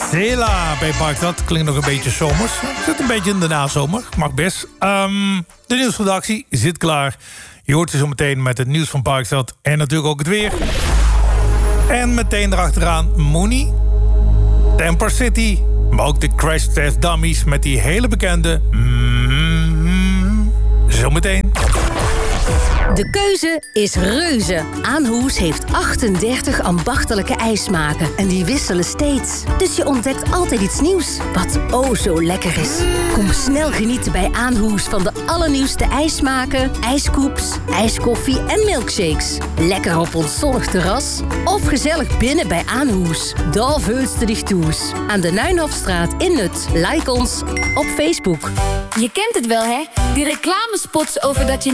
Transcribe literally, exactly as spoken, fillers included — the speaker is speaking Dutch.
Zela bij Parkstad. Klinkt nog een beetje zomers. Zit een beetje in de nazomer. Mag best. Um, de nieuwsredactie zit klaar. Je hoort ze zo meteen met het nieuws van Parkstad. En natuurlijk ook het weer. En meteen erachteraan Mooney. Temper City. Maar ook de Crash Test Dummies met die hele bekende... Mm, zometeen. De keuze is reuze. Aanhoes heeft achtendertig ambachtelijke ijsmaken. En die wisselen steeds. Dus je ontdekt altijd iets nieuws. Wat oh zo lekker is. Kom snel genieten bij Aanhoes van de allernieuwste ijsmaken, ijskoeps, ijskoffie en milkshakes. Lekker op ons zonnig terras. Of gezellig binnen bij Aanhoes. Daar veulste dich toes. Aan de Nuinhofstraat in Nut. Like ons op Facebook. Je kent het wel, hè? Die reclamespots over dat je